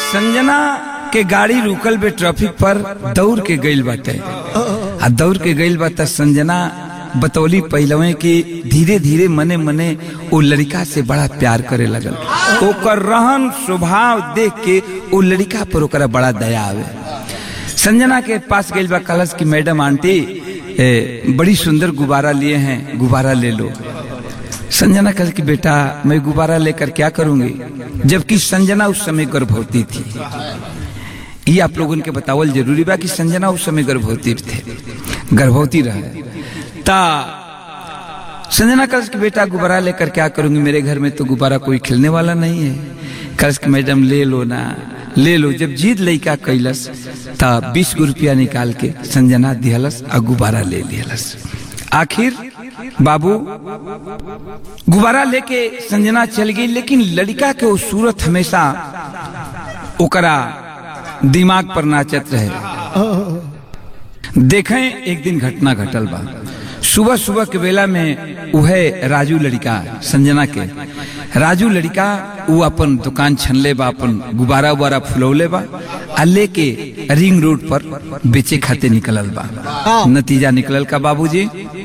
संजना के गाड़ी रुकल बे ट्रैफिक पर, दौड़ के गइल बाटे। आ दौड़ के गइल बा त संजना बतौली पहलवे कि धीरे धीरे मने मने वो लड़का से बड़ा प्यार करे लगल। ओकर रहन स्वभाव देख के वो लड़का पर ओकरा बड़ा दया आवे। संजना के पास गइल बा, कहलस कि मैडम आंटी बड़ी सुंदर गुब्बारा लिए हैं, गुब्बारा ले लो। संजना कह कि बेटा मैं गुब्बारा लेकर क्या करूंगी, जबकि संजना उस समय गर्भवती थी। ये आप लोगों के बतावल जरूरी बा कि संजना उस समय गर्भवती रहे। संजना कह कि बेटा गुब्बारा लेकर क्या करूंगी, मेरे घर में तो गुब्बारा कोई खिलने वाला नहीं है। कह कि मैडम ले लो ना, ले लो। जब जीत लइका कैलस त 20 रुपया निकाल के संजना दिहलस और गुब्बारा ले लिहलस। आखिर बाबू गुब्बारा लेके संजना चल गई, लेकिन लड़का के वो सूरत हमेशा ओकरा दिमाग पर नाचत रहे। देखें एक दिन घटना घटल बा। सुबह सुबह के बेला में वह राजू लड़का संजना के राजू लड़का वो अपन दुकान छनले बा, अपन गुब्बारा उबारा फुलौले बा आ लेके रिंग रोड पर बेचे खाते निकलल बा। नतीजा निकलल का बाबूजी